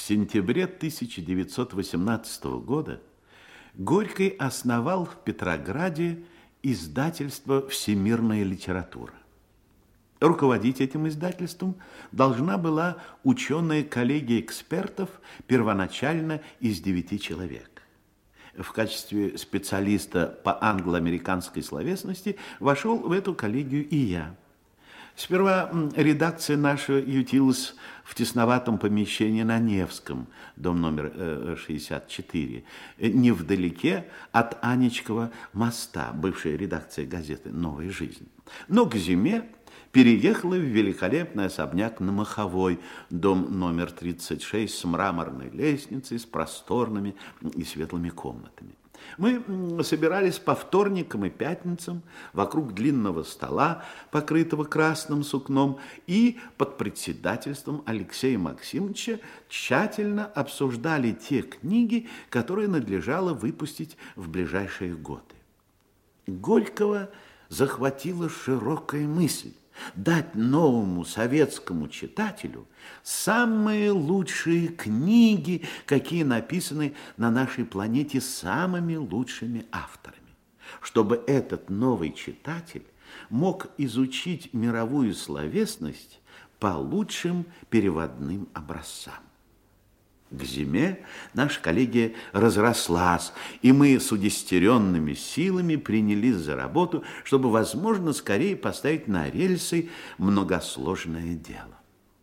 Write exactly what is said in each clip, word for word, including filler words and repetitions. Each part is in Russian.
сентябре тысяча девятьсот восемнадцатого года Горький основал в Петрограде издательство «Всемирная литература». Руководить этим издательством должна была ученая коллегия экспертов, первоначально из девяти человек. В качестве специалиста по англо-американской словесности вошел в эту коллегию и я. Сперва редакция наша ютилась в тесноватом помещении на Невском, дом номер шестьдесят четыре, невдалеке от Анечкова моста, бывшая редакция газеты «Новая жизнь». Но к зиме переехала в великолепный особняк на Маховой, дом номер тридцать шесть, с мраморной лестницей, с просторными и светлыми комнатами. Мы собирались по вторникам и пятницам вокруг длинного стола, покрытого красным сукном, и под председательством Алексея Максимовича тщательно обсуждали те книги, которые надлежало выпустить в ближайшие годы. Горького захватила широкая мысль дать новому советскому читателю самые лучшие книги, какие написаны на нашей планете самыми лучшими авторами, чтобы этот новый читатель мог изучить мировую словесность по лучшим переводным образцам. К зиме наша коллегия разрослась, и мы с удестеренными силами принялись за работу, чтобы, возможно, скорее поставить на рельсы многосложное дело.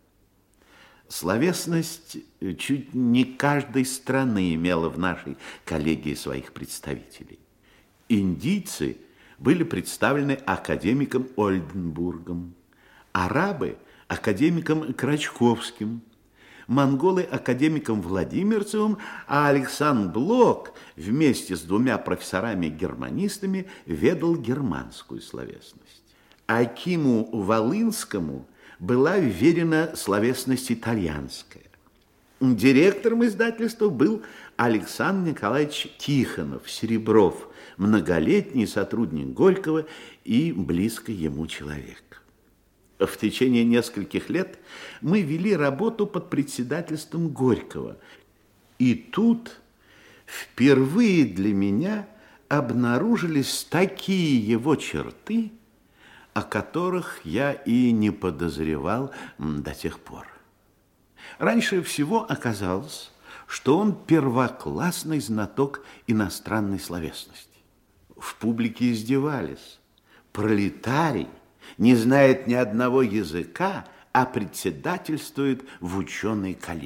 Словесность чуть не каждой страны имела в нашей коллегии своих представителей. Индийцы были представлены академиком Ольденбургом, арабы – академиком Крачковским, монголы академиком Владимирцевым, а Александр Блок вместе с двумя профессорами-германистами ведал германскую словесность. Акиму Волынскому была вверена словесность итальянская. Директором издательства был Александр Николаевич Тихонов, Серебров, многолетний сотрудник Горького и близкий ему человек. В течение нескольких лет мы вели работу под председательством Горького. И тут впервые для меня обнаружились такие его черты, о которых я и не подозревал до тех пор. Раньше всего оказалось, что он первоклассный знаток иностранной словесности. В публике издевались: пролетарий не знает ни одного языка, а председательствует в ученой коллегии.